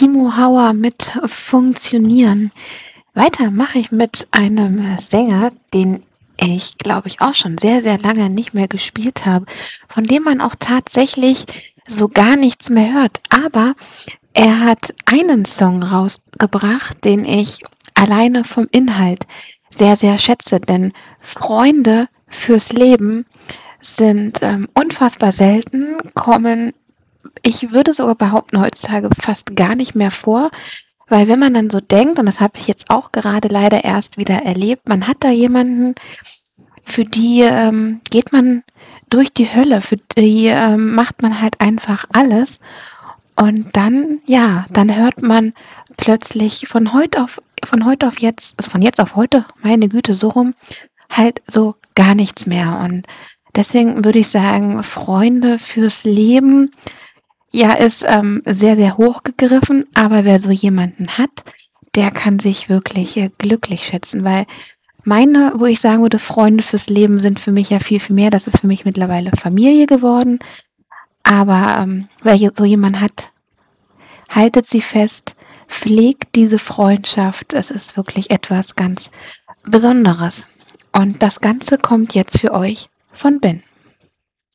Timo Hauer mit „Funktionieren". Weiter mache ich mit einem Sänger, den ich, glaube ich, auch schon sehr, sehr lange nicht mehr gespielt habe, von dem man auch tatsächlich so gar nichts mehr hört. Aber er hat einen Song rausgebracht, den ich alleine vom Inhalt sehr, sehr schätze, denn Freunde fürs Leben sind, unfassbar selten, kommen, ich würde sogar behaupten, heutzutage fast gar nicht mehr vor, weil wenn man dann so denkt, und das habe ich jetzt auch gerade leider erst wieder erlebt, man hat da jemanden, für die, geht man durch die Hölle, für die, macht man halt einfach alles. Und dann, ja, dann hört man plötzlich von heute auf jetzt, also von jetzt auf heute, meine Güte, so rum, halt so gar nichts mehr. Und deswegen würde ich sagen, Freunde fürs Leben, ja, ist, sehr, sehr hoch gegriffen, aber wer so jemanden hat, der kann sich wirklich, glücklich schätzen, weil meine, wo ich sagen würde, Freunde fürs Leben sind für mich ja viel, viel mehr. Das ist für mich mittlerweile Familie geworden. Aber, wer so jemand hat, haltet sie fest, pflegt diese Freundschaft. Es ist wirklich etwas ganz Besonderes. Und das Ganze kommt jetzt für euch von Ben.